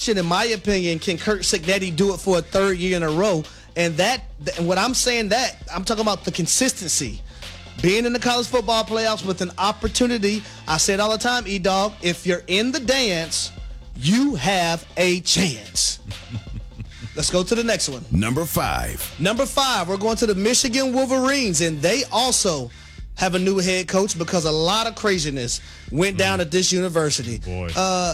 question, in my opinion, can Kurt Cignetti do it for a third year in a row? And when I'm saying that, I'm talking about the consistency. Being in the college football playoffs with an opportunity, I say it all the time, E-Dog, if you're in the dance, you have a chance. Let's go to the next one. Number 5, we're going to the Michigan Wolverines, and they also have a new head coach because a lot of craziness went down at this university. Boy.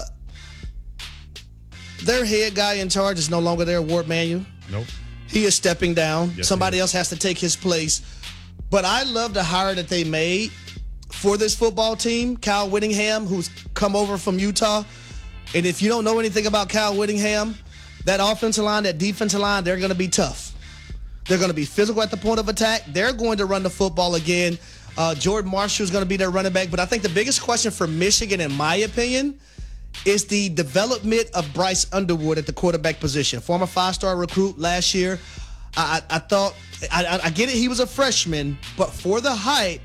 Their head guy in charge is no longer there, Ward Manuel. Nope. He is stepping down. Yes, Somebody else has to take his place. But I love the hire that they made for this football team. Kyle Whittingham, who's come over from Utah. And if you don't know anything about Kyle Whittingham, that offensive line, that defensive line, they're going to be tough. They're going to be physical at the point of attack. They're going to run the football again. Jordan Marshall is going to be their running back. But I think the biggest question for Michigan, in my opinion, is the development of Bryce Underwood at the quarterback position. Former 5-star recruit last year. I thought, I get it, he was a freshman, but for the hype,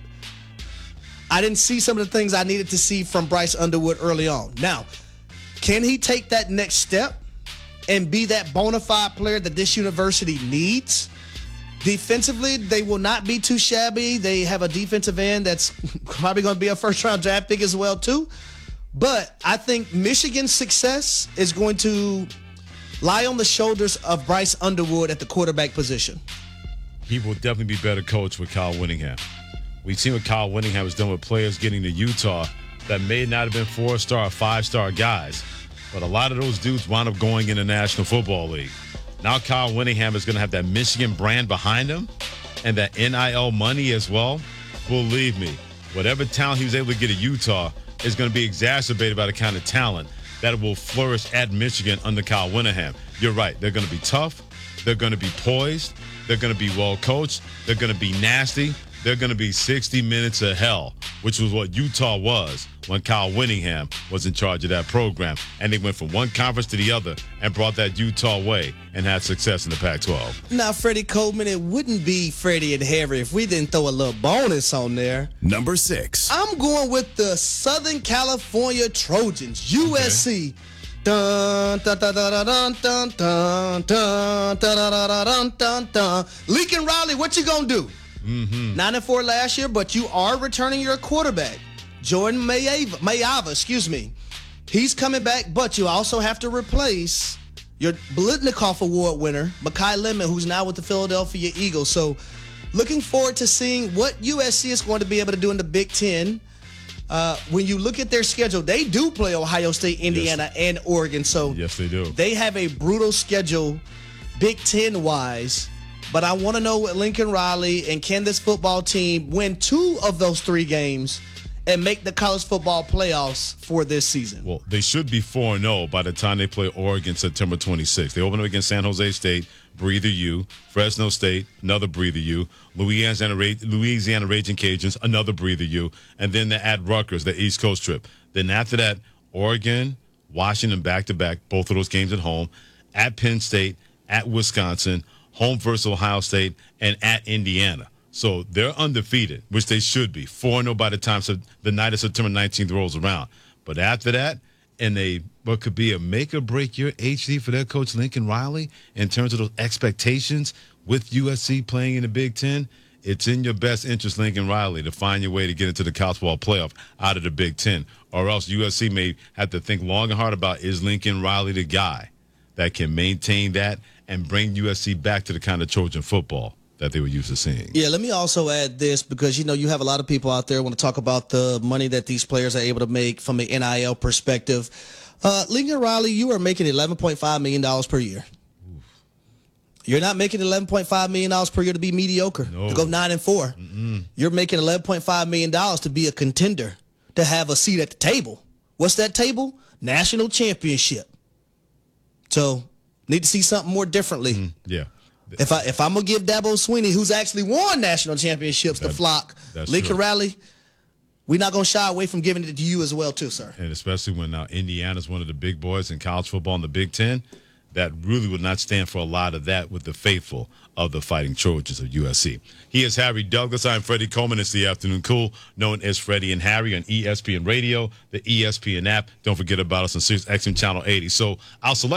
I didn't see some of the things I needed to see from Bryce Underwood early on. Now, can he take that next step and be that bona fide player that this university needs? Defensively, they will not be too shabby. They have a defensive end that's probably going to be a first-round draft pick as well, too. But I think Michigan's success is going to lie on the shoulders of Bryce Underwood at the quarterback position. He will definitely be better coached with Kyle Whittingham. We've seen what Kyle Whittingham has done with players getting to Utah that may not have been 4-star or 5-star guys. But a lot of those dudes wound up going in the National Football League. Now Kyle Whittingham is going to have that Michigan brand behind him and that NIL money as well. Believe me, whatever talent he was able to get at Utah is going to be exacerbated by the kind of talent that will flourish at Michigan under Kyle Whittingham. You're right. They're going to be tough. They're going to be poised. They're going to be well coached. They're going to be nasty. They're going to be 60 minutes of hell, which was what Utah was when Kyle Whittingham was in charge of that program. And they went from one conference to the other and brought that Utah way and had success in the Pac-12. Now, Freddie Coleman, it wouldn't be Freddie and Harry if we didn't throw a little bonus on there. Number 6, I'm going with the Southern California Trojans, USC. Dun, dun, dun, dun, dun, dun, dun, dun, dun, dun, dun, dun. Lincoln Riley, what you gonna do? 9-4 last year, but you are returning your quarterback, Jordan Mayava. He's coming back, but you also have to replace your Biletnikoff Award winner, Mekhi Lemon, who's now with the Philadelphia Eagles. So looking forward to seeing what USC is going to be able to do in the Big Ten. When you look at their schedule, they do play Ohio State, Indiana, and Oregon. So yes, they do. They have a brutal schedule, Big Ten-wise. But I want to know what Lincoln Riley and can this football team win 2 of those 3 games and make the college football playoffs for this season? Well, they should be 4-0 by the time they play Oregon September 26th. They open up against San Jose State, breather you. Fresno State, another breather you. Louisiana Raging Cajuns, another breather you. And then they're at Rutgers, the East Coast trip. Then after that, Oregon, Washington back-to-back, both of those games at home. At Penn State, at Wisconsin, home versus Ohio State, and at Indiana. So they're undefeated, which they should be. 4-0 by the time the night of September 19th rolls around. But after that, what could be a make-or-break-year HD for their coach Lincoln Riley in terms of those expectations with USC playing in the Big Ten, it's in your best interest, Lincoln Riley, to find your way to get into the college football playoff out of the Big Ten. Or else USC may have to think long and hard about, is Lincoln Riley the guy that can maintain that and bring USC back to the kind of Trojan football that they were used to seeing? Yeah, let me also add this because, you have a lot of people out there want to talk about the money that these players are able to make from an NIL perspective. Lincoln Riley, you are making $11.5 million per year. Oof. You're not making $11.5 million per year to be mediocre, to go 9-4. Mm-mm. You're making $11.5 million to be a contender, to have a seat at the table. What's that table? National championship. So, need to see something more differently. Yeah. If I'm going to give Dabo Swinney, who's actually won national championships, the flock, Lincoln Riley, we're not going to shy away from giving it to you as well, too, sir. And especially when now Indiana's one of the big boys in college football in the Big Ten, that really would not stand for a lot of that with the faithful of the Fighting Trojans of USC. He is Harry Douglas. I'm Freddie Coleman. It's the Afternoon Cool, known as Freddie and Harry on ESPN Radio, the ESPN app. Don't forget about us on Sirius XM Channel 80. So I'll select